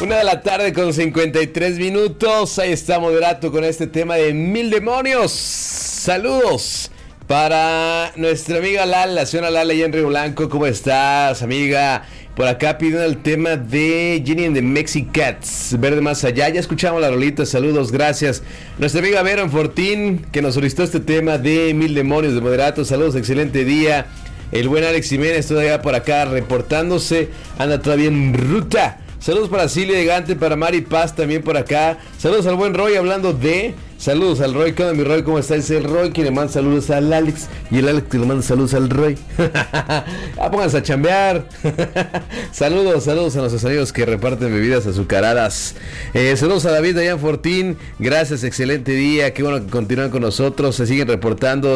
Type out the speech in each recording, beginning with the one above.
1 de la tarde con 53 minutos. Ahí está Moderato con este tema de Mil Demonios. Saludos para nuestra amiga Lala, señora Lala y en Río Blanco. ¿Cómo estás, amiga? Por acá pidiendo el tema de Jenny and the Mexicats, Verde Más Allá. Ya escuchamos la rolita, saludos, gracias. Nuestra amiga Vero en Fortín, que nos solicitó este tema de Mil Demonios de Moderato. Saludos, excelente día. El buen Alex Jiménez todavía por acá reportándose, anda todavía en ruta. Saludos para Silvia Elegante, para Mari Paz también por acá. Saludos al buen Roy hablando de... Saludos al Roy, ¿qué onda mi Roy? ¿Cómo está? Es el Roy quien le manda saludos al Alex y el Alex que le manda saludos al Roy. Pónganse a chambear. Saludos a nuestros amigos que reparten bebidas azucaradas. Saludos a David Dayan Fortín, gracias, excelente día, qué bueno que continúan con nosotros, se siguen reportando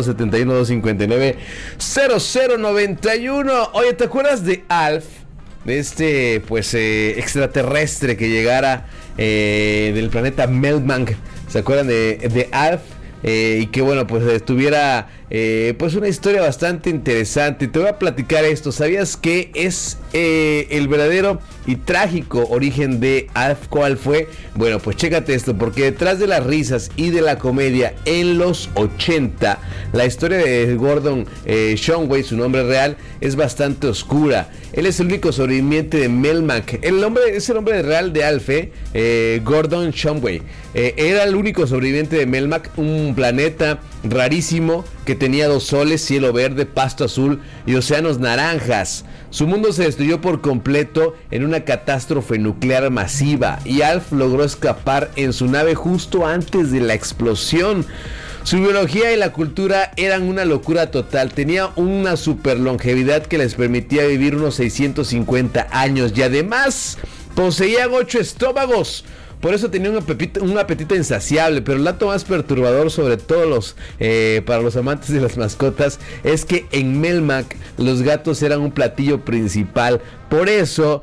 71-259-0091. Oye, ¿te acuerdas de Alf? De este, pues, extraterrestre que llegara del planeta Melmac. ¿Se acuerdan de Alf? Y que bueno, pues tuviera pues una historia bastante interesante. Te voy a platicar esto. ¿Sabías que es el verdadero y trágico origen de Alf? ¿Cuál fue? Bueno, pues chécate esto, porque detrás de las risas y de la comedia en los 80, la historia de Gordon Shumway, su nombre real, es bastante oscura. Él es el único sobreviviente de Melmac. El nombre es el nombre real de Alf, Gordon Shumway. Era el único sobreviviente de Melmac, un planeta rarísimo que tenía 2 soles, cielo verde, pasto azul y océanos naranjas. Su mundo se destruyó por completo en una catástrofe nuclear masiva y Alf logró escapar en su nave justo antes de la explosión. Su biología y la cultura eran una locura total. Tenía una super longevidad que les permitía vivir unos 650 años y además poseían 8 estómagos. Por eso tenía un apetito insaciable. Pero el dato más perturbador, sobre todo para los amantes de las mascotas, es que en Melmac los gatos eran un platillo principal. Por eso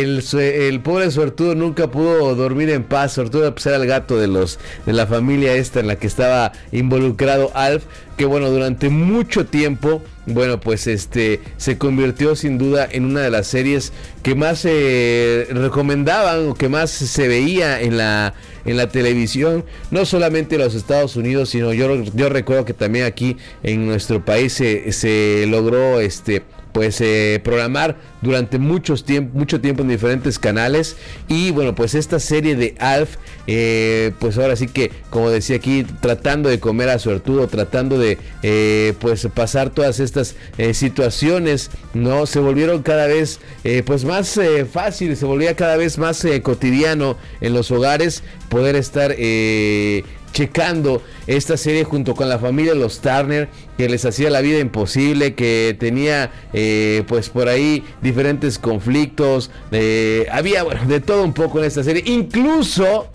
el pobre suertudo nunca pudo dormir en paz. Suertudo pues, era el gato de la familia esta en la que estaba involucrado Alf, que bueno, durante mucho tiempo, bueno, pues se convirtió sin duda en una de las series que más recomendaban o que más se veía en la televisión, no solamente en los Estados Unidos, sino yo recuerdo que también aquí en nuestro país se logró programar durante mucho tiempo en diferentes canales. Y bueno, pues esta serie de Alf, pues ahora sí que, como decía aquí, tratando de comer a suertudo, tratando de pues pasar todas estas situaciones, no se volvieron cada vez pues más fáciles, se volvía cada vez más cotidiano en los hogares poder estar checando esta serie junto con la familia Los Turner, que les hacía la vida imposible, que tenía pues por ahí diferentes conflictos, había bueno, de todo un poco en esta serie, incluso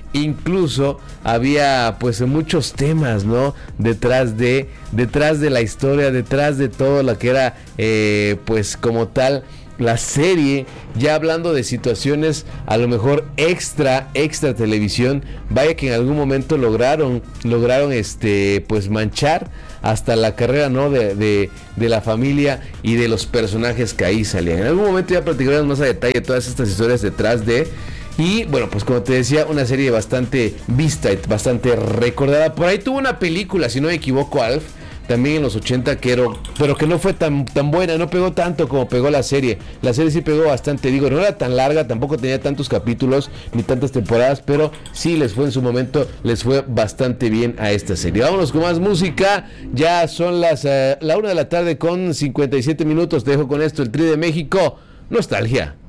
había pues muchos temas, ¿no? Detrás de la historia, detrás de todo lo que era pues como tal la serie, ya hablando de situaciones a lo mejor extra televisión. Vaya que en algún momento lograron pues manchar hasta la carrera, ¿no? de la familia y de los personajes que ahí salían. En algún momento ya platicaremos más a detalle todas estas historias detrás de. Y bueno, pues como te decía, una serie bastante vista y bastante recordada. Por ahí tuvo una película, si no me equivoco, Alf, también en los 80, pero que no fue tan buena, no pegó tanto como pegó la serie. La serie sí pegó bastante, digo, no era tan larga, tampoco tenía tantos capítulos ni tantas temporadas, pero sí les fue en su momento, les fue bastante bien a esta serie. Vámonos con más música, ya son la 1 de la tarde con 57 minutos, te dejo con esto, el Tri de México, Nostalgia.